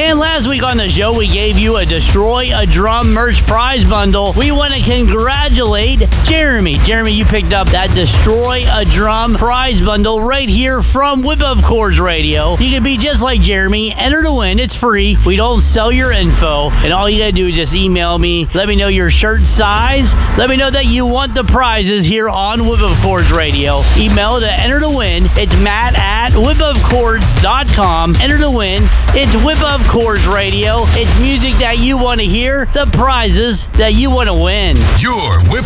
And last week on the show, we gave you a Destroy a Drum merch prize bundle. We want to congratulate Jeremy. Jeremy, you picked up that Destroy a Drum prize bundle right here from Whip of Chords Radio. You can be just like Jeremy. Enter to win. It's free. We don't sell your info. And all you got to do is just email me. Let me know your shirt size. Let me know that you want the prizes here on Whip of Chords Radio. Email to enter to win. It's matt@whipofchords.com. Enter to win. It's Whip of Chords Radio. It's music that you want to hear. The prizes that you want to win. Your Whip